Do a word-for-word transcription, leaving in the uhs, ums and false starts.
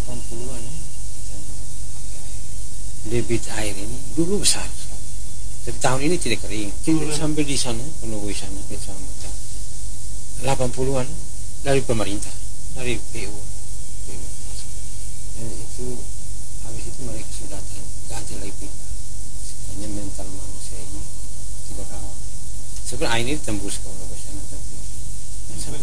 delapan puluhan ya. Debit air ini dulu besar sekali. Tapi tahun ini tidak kering. Tidak sampai di sana, penuh di sana kecamatan. delapan puluhan dari pemerintah, dari P U. Dan itu habis itu mereka sudah ganti lagi pipa. Hanya mental manusia ini tidak kalah. Sebenarnya air ini tembus ke sana tapi